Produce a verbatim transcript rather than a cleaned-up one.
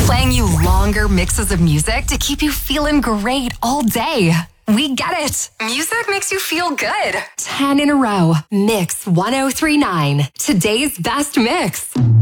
Playing you longer mixes of music to keep you feeling great all day. We get it. Music makes you feel good. ten in a row. Mix one oh three point nine. Today's best mix.